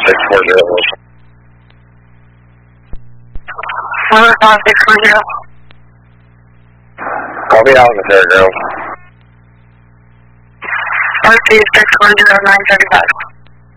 640. 640. Copy out in the Fairgrove. RT 640 935.